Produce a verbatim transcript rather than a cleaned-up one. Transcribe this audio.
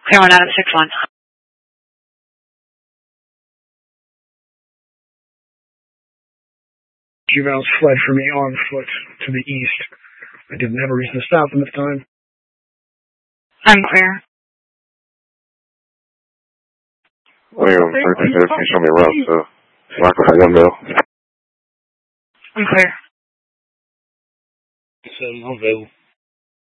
Clear one out of six one. Juveniles fled from me on foot to the east. I didn't have a reason to stop them at the time. Unclear. William, thirteen fifteen, show me route to Rocker for one mil. Unclear. seven, I'm available.